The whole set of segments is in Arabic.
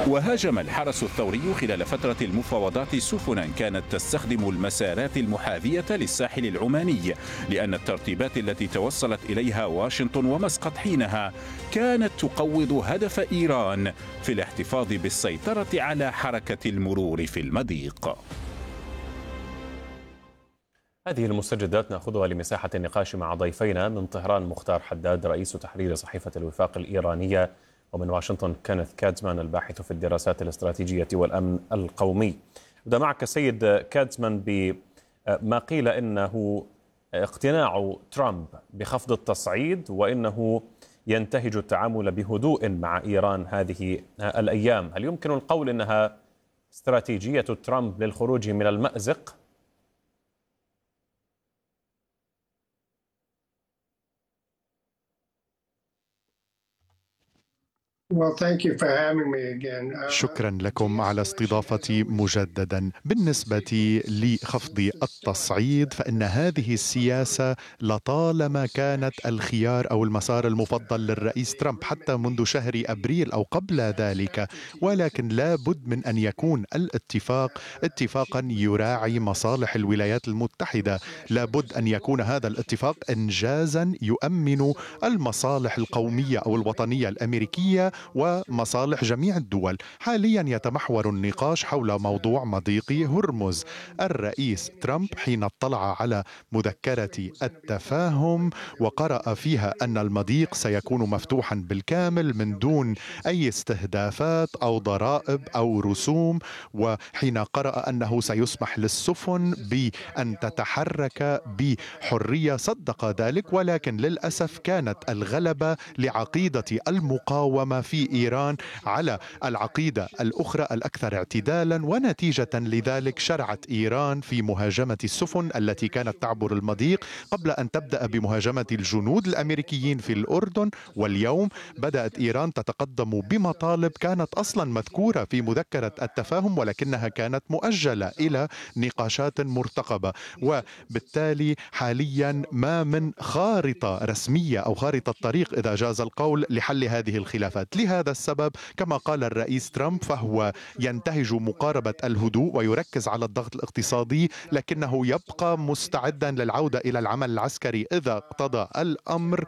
وهاجم الحرس الثوري خلال فترة المفاوضات سفنا كانت تستخدم المسارات المحاذية للساحل العماني، لأن الترتيبات التي توصلت إليها واشنطن ومسقط حينها كانت تقوض هدف إيران في الاحتفاظ بالسيطرة على حركة المرور في المضيق. هذه المستجدات نأخذها لمساحة النقاش مع ضيفينا من طهران مختار حداد رئيس تحرير صحيفة الوفاق الإيرانية، ومن واشنطن كينيث كادزمان الباحث في الدراسات الاستراتيجية والأمن القومي. أبدأ معك سيد كادزمان بما قيل إنه اقتناع ترامب بخفض التصعيد وإنه ينتهج التعامل بهدوء مع إيران هذه الأيام. هل يمكن القول إنها استراتيجية ترامب للخروج من المأزق؟ شكرا لكم على استضافتي مجددا. بالنسبة لخفض التصعيد فإن هذه السياسة لطالما كانت الخيار أو المسار المفضل للرئيس ترامب حتى منذ شهر أبريل أو قبل ذلك، ولكن لا بد من أن يكون الاتفاق اتفاقا يراعي مصالح الولايات المتحدة. لا بد أن يكون هذا الاتفاق إنجازا يؤمن المصالح القومية أو الوطنية الأمريكية ومصالح جميع الدول. حاليا يتمحور النقاش حول موضوع مضيق هرمز. الرئيس ترامب حين اطلع على مذكرة التفاهم وقرأ فيها أن المضيق سيكون مفتوحا بالكامل من دون أي استهدافات أو ضرائب أو رسوم، وحين قرأ أنه سيسمح للسفن بأن تتحرك بحرية صدق ذلك، ولكن للأسف كانت الغلبة لعقيدة المقاومة في إيران على العقيدة الأخرى الأكثر اعتدالا، ونتيجة لذلك شرعت إيران في مهاجمة السفن التي كانت تعبر المضيق قبل أن تبدأ بمهاجمة الجنود الأمريكيين في الأردن. واليوم بدأت إيران تتقدم بمطالب كانت أصلا مذكورة في مذكرة التفاهم ولكنها كانت مؤجلة إلى نقاشات مرتقبة، وبالتالي حاليا ما من خارطة رسمية أو خارطة طريق إذا جاز القول لحل هذه الخلافات. لهذا السبب كما قال الرئيس ترامب فهو ينتهج مقاربة الهدوء ويركز على الضغط الاقتصادي، لكنه يبقى مستعدا للعودة إلى العمل العسكري إذا اقتضى الأمر،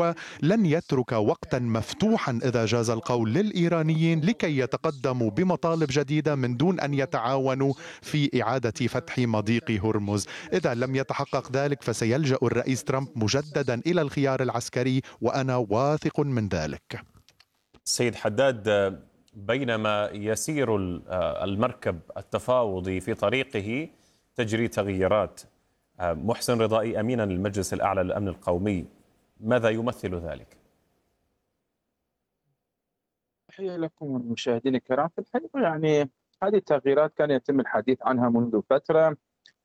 ولن يترك وقتا مفتوحا إذا جاز القول للإيرانيين لكي يتقدموا بمطالب جديدة من دون أن يتعاونوا في إعادة فتح مضيق هرمز. إذا لم يتحقق ذلك فسيلجأ الرئيس ترامب مجددا إلى الخيار العسكري، وأنا واثق من ذلك. سيد حداد، بينما يسير المركب التفاوضي في طريقه تجري تغييرات، محسن رضائي أمينا للمجلس الأعلى للأمن القومي، ماذا يمثل ذلك؟ تحية لكم المشاهدين الكرام. في الحقيقة يعني هذه التغييرات كان يتم الحديث عنها منذ فترة،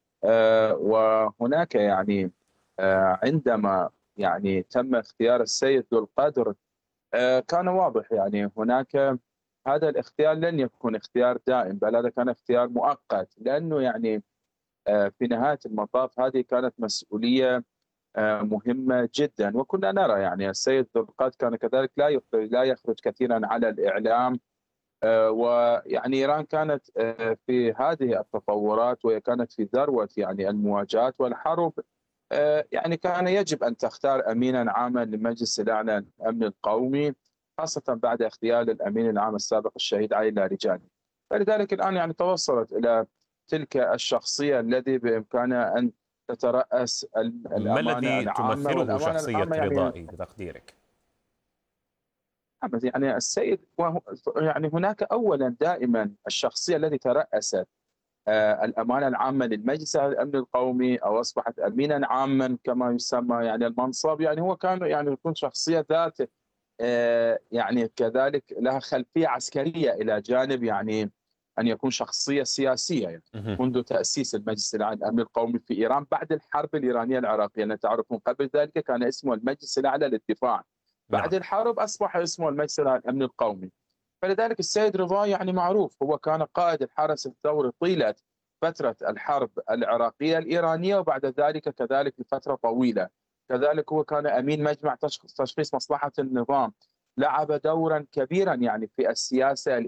وهناك يعني عندما يعني تم اختيار السيد ذو القدر كان واضح يعني هناك هذا الاختيار لن يكون اختيار دائم، بل هذا كان اختيار مؤقت، لأنه يعني في نهاية المطاف هذه كانت مسؤولية مهمة جدا، وكنا نرى يعني السيد ذو القدر كان كذلك لا يخرج كثيرا على الإعلام، ويعني إيران كانت في هذه التطورات وهي كانت في ذروة يعني المواجهات والحرب، يعني كان يجب أن تختار أمينا عاما لمجلس الأعلى للأمن القومي، خاصة بعد اغتيال الأمين العام السابق الشهيد علي اللارجاني. فلذلك الآن يعني توصلت إلى تلك الشخصية الذي بإمكانها أن تترأس ما الأمانة الذي العامة. تمثله شخصية يعني رضائي بتقديرك؟ يعني السيد يعني هناك أولا دائما الشخصية التي ترأست الأمانة العامة للمجلس الأمن القومي أو أصبحت أمينا عاما كما يسمى يعني المنصب، يعني هو كان يعني يكون شخصية ذات يعني كذلك لها خلفية عسكرية إلى جانب يعني أن يكون شخصية سياسية يعني منذ تأسيس المجلس الأعلى للأمن القومي في إيران بعد الحرب الإيرانية العراقية. يعني تعرفون قبل ذلك كان اسمه المجلس الأعلى للدفاع، بعد الحرب أصبح اسمه المجلس الأعلى للأمن القومي. فلذلك السيد رضا يعني معروف هو كان قائد الحرس الثوري طيلة فترة الحرب العراقية الإيرانية، وبعد ذلك كذلك لفترة طويلة كذلك هو كان أمين مجمع تشخيص مصلحة النظام، لعب دورا كبيرا يعني في السياسة